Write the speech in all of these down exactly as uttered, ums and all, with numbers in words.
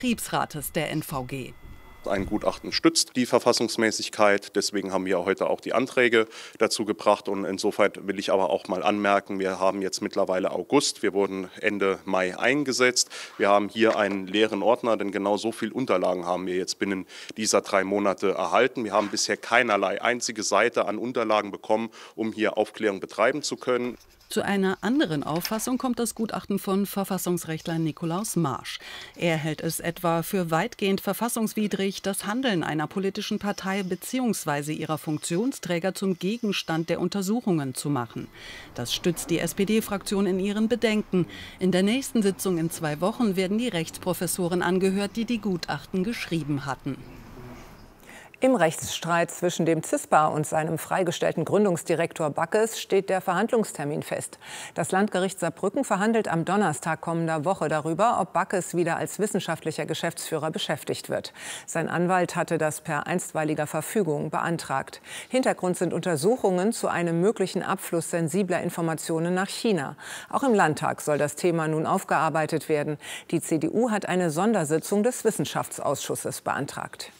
Betriebsrates der N V G. Ein Gutachten stützt die Verfassungsmäßigkeit. Deswegen haben wir heute auch die Anträge dazu gebracht. Und insofern will ich aber auch mal anmerken, wir haben jetzt mittlerweile August. Wir wurden Ende Mai eingesetzt. Wir haben hier einen leeren Ordner, denn genau so viele Unterlagen haben wir jetzt binnen dieser drei Monate erhalten. Wir haben bisher keinerlei einzige Seite an Unterlagen bekommen, um hier Aufklärung betreiben zu können. Zu einer anderen Auffassung kommt das Gutachten von Verfassungsrechtler Nikolaus Marsch. Er hält es etwa für weitgehend verfassungswidrig, das Handeln einer politischen Partei bzw. ihrer Funktionsträger zum Gegenstand der Untersuchungen zu machen. Das stützt die S P D-Fraktion in ihren Bedenken. In der nächsten Sitzung in zwei Wochen werden die Rechtsprofessoren angehört, die die Gutachten geschrieben hatten. Im Rechtsstreit zwischen dem C I S P A und seinem freigestellten Gründungsdirektor Backes steht der Verhandlungstermin fest. Das Landgericht Saarbrücken verhandelt am Donnerstag kommender Woche darüber, ob Backes wieder als wissenschaftlicher Geschäftsführer beschäftigt wird. Sein Anwalt hatte das per einstweiliger Verfügung beantragt. Hintergrund sind Untersuchungen zu einem möglichen Abfluss sensibler Informationen nach China. Auch im Landtag soll das Thema nun aufgearbeitet werden. Die C D U hat eine Sondersitzung des Wissenschaftsausschusses beantragt.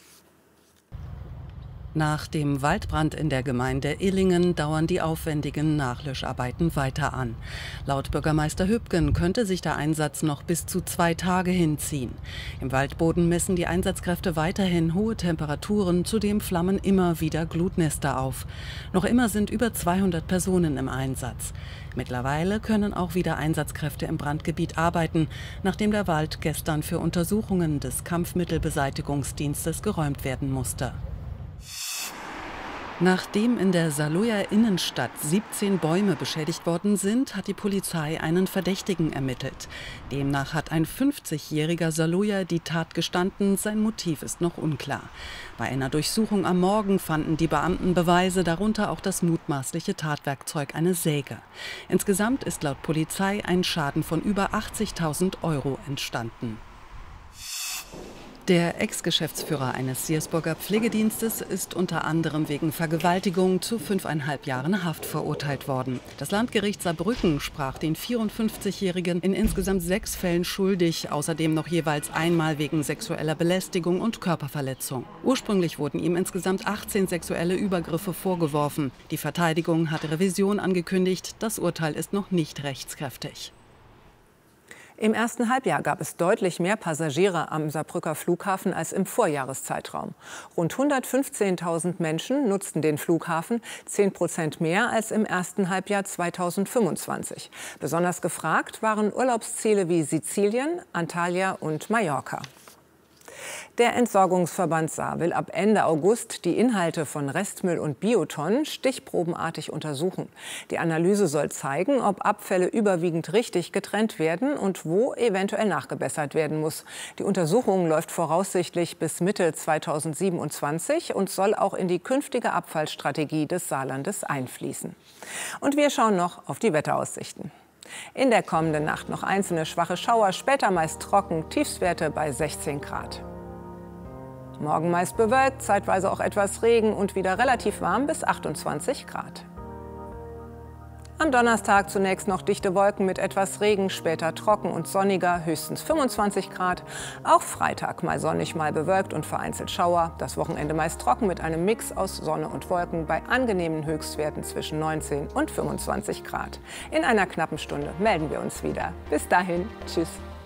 Nach dem Waldbrand in der Gemeinde Illingen dauern die aufwendigen Nachlöscharbeiten weiter an. Laut Bürgermeister Hübgen könnte sich der Einsatz noch bis zu zwei Tage hinziehen. Im Waldboden messen die Einsatzkräfte weiterhin hohe Temperaturen, zudem flammen immer wieder Glutnester auf. Noch immer sind über zweihundert Personen im Einsatz. Mittlerweile können auch wieder Einsatzkräfte im Brandgebiet arbeiten, nachdem der Wald gestern für Untersuchungen des Kampfmittelbeseitigungsdienstes geräumt werden musste. Nachdem in der Saarlouer Innenstadt siebzehn Bäume beschädigt worden sind, hat die Polizei einen Verdächtigen ermittelt. Demnach hat ein fünfzigjähriger Saarlouer die Tat gestanden, sein Motiv ist noch unklar. Bei einer Durchsuchung am Morgen fanden die Beamten Beweise, darunter auch das mutmaßliche Tatwerkzeug, eine Säge. Insgesamt ist laut Polizei ein Schaden von über achtzigtausend Euro entstanden. Der Ex-Geschäftsführer eines Siersburger Pflegedienstes ist unter anderem wegen Vergewaltigung zu fünfeinhalb Jahren Haft verurteilt worden. Das Landgericht Saarbrücken sprach den vierundfünfzigjährigen in insgesamt sechs Fällen schuldig, außerdem noch jeweils einmal wegen sexueller Belästigung und Körperverletzung. Ursprünglich wurden ihm insgesamt achtzehn sexuelle Übergriffe vorgeworfen. Die Verteidigung hat Revision angekündigt, das Urteil ist noch nicht rechtskräftig. Im ersten Halbjahr gab es deutlich mehr Passagiere am Saarbrücker Flughafen als im Vorjahreszeitraum. Rund hundertfünfzehntausend Menschen nutzten den Flughafen, zehn Prozent mehr als im ersten Halbjahr zweitausendfünfundzwanzig. Besonders gefragt waren Urlaubsziele wie Sizilien, Antalya und Mallorca. Der Entsorgungsverband Saar will ab Ende August die Inhalte von Restmüll und Biotonnen stichprobenartig untersuchen. Die Analyse soll zeigen, ob Abfälle überwiegend richtig getrennt werden und wo eventuell nachgebessert werden muss. Die Untersuchung läuft voraussichtlich bis Mitte zweitausendsiebenundzwanzig und soll auch in die künftige Abfallstrategie des Saarlandes einfließen. Und wir schauen noch auf die Wetteraussichten. In der kommenden Nacht noch einzelne schwache Schauer, später meist trocken, Tiefstwerte bei sechzehn Grad. Morgen meist bewölkt, zeitweise auch etwas Regen und wieder relativ warm bis achtundzwanzig Grad. Am Donnerstag zunächst noch dichte Wolken mit etwas Regen, später trocken und sonniger, höchstens fünfundzwanzig Grad. Auch Freitag mal sonnig, mal bewölkt und vereinzelt Schauer. Das Wochenende meist trocken mit einem Mix aus Sonne und Wolken bei angenehmen Höchstwerten zwischen neunzehn und fünfundzwanzig Grad. In einer knappen Stunde melden wir uns wieder. Bis dahin, tschüss.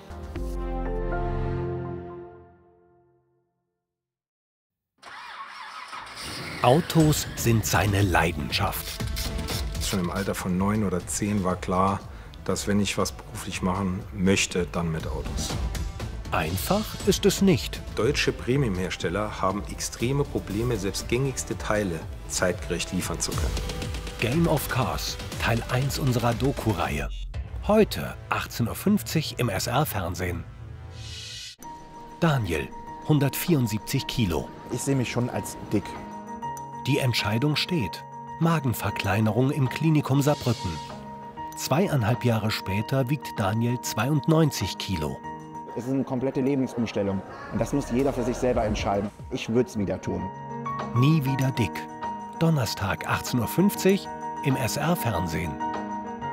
Autos sind seine Leidenschaft. Schon im Alter von neun oder zehn war klar, dass wenn ich was beruflich machen möchte, dann mit Autos. Einfach ist es nicht. Deutsche Premiumhersteller haben extreme Probleme, selbst gängigste Teile zeitgerecht liefern zu können. Game of Cars, Teil eins unserer Doku-Reihe. Heute achtzehn Uhr fünfzig im S R-Fernsehen. Daniel, hundertvierundsiebzig Kilo. Ich sehe mich schon als dick. Die Entscheidung steht. Magenverkleinerung im Klinikum Saarbrücken. Zweieinhalb Jahre später wiegt Daniel zweiundneunzig Kilo. Es ist eine komplette Lebensumstellung. Und das muss jeder für sich selber entscheiden. Ich würde es wieder tun. Nie wieder dick. Donnerstag achtzehn Uhr fünfzig im S R-Fernsehen.